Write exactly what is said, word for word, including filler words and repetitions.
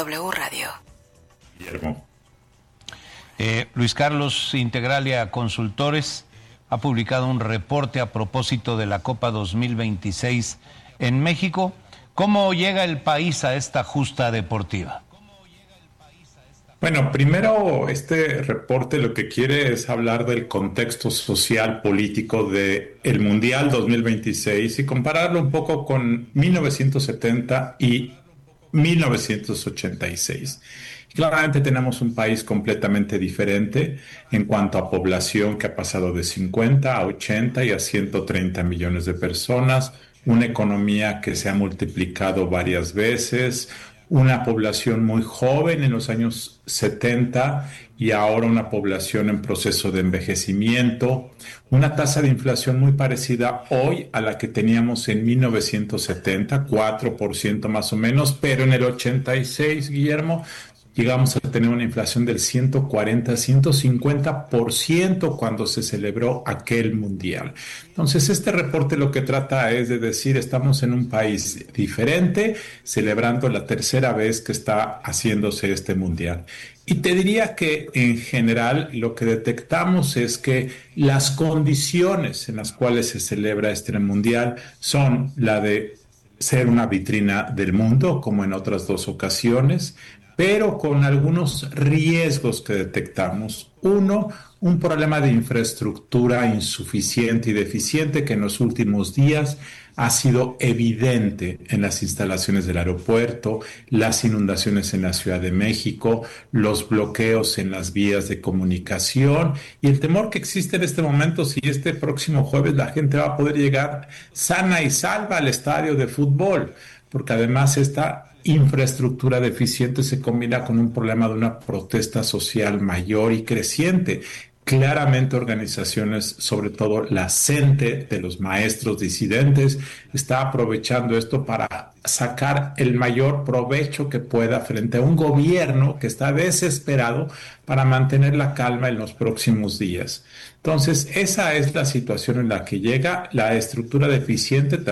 W Radio. Guillermo. Eh, Luis Carlos, Integralia Consultores ha publicado un reporte a propósito de la Copa dos mil veintiséis en México. ¿Cómo llega el país a esta justa deportiva? Bueno, primero este reporte lo que quiere es hablar del contexto social político de el Mundial dos mil veintiséis y compararlo un poco con mil novecientos setenta y mil novecientos ochenta y seis. Claramente tenemos un país completamente diferente en cuanto a población que ha pasado de cincuenta a ochenta y a ciento treinta millones de personas, una economía que se ha multiplicado varias veces, una población muy joven en los años setenta y ahora una población en proceso de envejecimiento, una tasa de inflación muy parecida hoy a la que teníamos en mil novecientos setenta, cuatro por ciento más o menos, pero en el ochenta y seis, Guillermo, llegamos a tener una inflación del ciento cuarenta, ciento cincuenta por ciento cuando se celebró aquel mundial. Entonces, este reporte lo que trata es de decir, estamos en un país diferente, celebrando la tercera vez que está haciéndose este mundial. Y te diría que en general lo que detectamos es que las condiciones en las cuales se celebra este mundial son la de ser una vitrina del mundo, como en otras dos ocasiones, pero con algunos riesgos que detectamos. Uno, un problema de infraestructura insuficiente y deficiente que en los últimos días ha sido evidente en las instalaciones del aeropuerto, las inundaciones en la Ciudad de México, los bloqueos en las vías de comunicación y el temor que existe en este momento si este próximo jueves la gente va a poder llegar sana y salva al estadio de fútbol, porque además esta infraestructura deficiente se combina con un problema de una protesta social mayor y creciente. Claramente organizaciones, sobre todo la CENTE de los maestros disidentes, está aprovechando esto para sacar el mayor provecho que pueda frente a un gobierno que está desesperado para mantener la calma en los próximos días. Entonces, esa es la situación en la que llega la estructura deficiente.